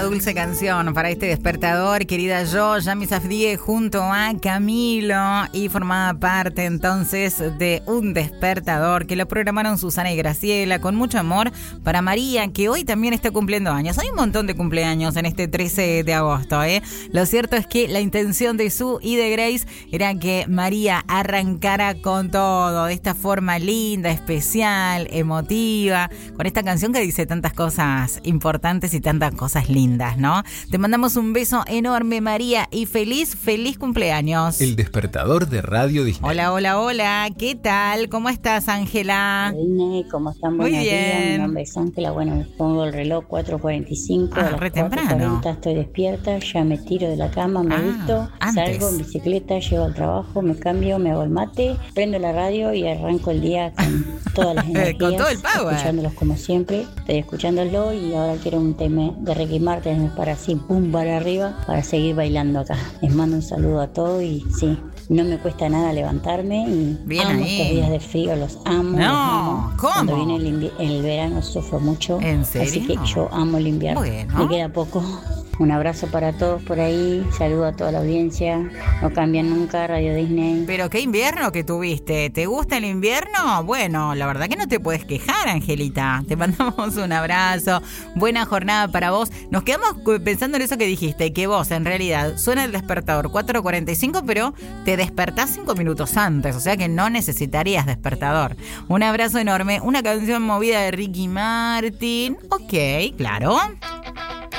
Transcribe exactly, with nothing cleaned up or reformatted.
dulce canción para este despertador, querida yo, Yami Safdie, junto a Camilo, y formaba parte entonces de un despertador que lo programaron Susana y Graciela con mucho amor para María, que hoy también está cumpliendo años. Hay un montón de cumpleaños en este trece de agosto, ¿eh? Lo cierto es que la intención de Su y de Grace era que María arrancara con todo, de esta forma linda, especial, emotiva, con esta canción que dice tantas cosas importantes y tantas cosas lindas, ¿no? Te mandamos un beso enorme, María, y feliz, feliz cumpleaños. El despertador de Radio Disney. Hola, hola, hola, ¿qué tal? ¿Cómo estás, Ángela? Disney, ¿cómo están? Muy Buenos bien. días, mi nombre es Ángela. Bueno, me pongo el reloj cuatro cuarenta y cinco, Ah, a las re cuatro temprano. cuarenta estoy despierta, ya me tiro de la cama, me Ah, visto, antes. salgo en bicicleta, llego al trabajo, me cambio, me hago el mate, prendo la radio y arranco el día con todas las energías. Con todo el power. Escuchándolos como siempre, estoy escuchándolo y ahora quiero un tema de Ricky Martin para así, pum, para arriba, para seguir bailando acá. Les mando un saludo a todos y sí, no me cuesta nada levantarme y Bien amo ahí. estos días de frío, los amo. No, los amo. ¿cómo? Cuando viene el, invi- el verano sufro mucho. ¿En Así serio? que yo amo el invierno. Bueno. Me queda poco. Un abrazo para todos por ahí. Saludo a toda la audiencia. No cambian nunca, Radio Disney. Pero qué invierno que tuviste. ¿Te gusta el invierno? Bueno, la verdad que no te puedes quejar, Angelita. Te mandamos un abrazo. Buena jornada para vos. Nos quedamos pensando en eso que dijiste, que vos en realidad suena el despertador cuatro cuarenta y cinco, pero te despertás cinco minutos antes, o sea que no necesitarías despertador. Un abrazo enorme. Una canción movida de Ricky Martin. Ok, claro.